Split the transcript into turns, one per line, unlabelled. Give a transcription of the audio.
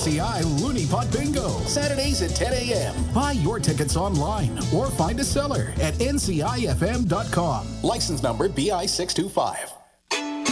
NCI Looney Pot Bingo, Saturdays at 10 a.m. Buy your tickets online or find a seller at ncifm.com. License number BI 625.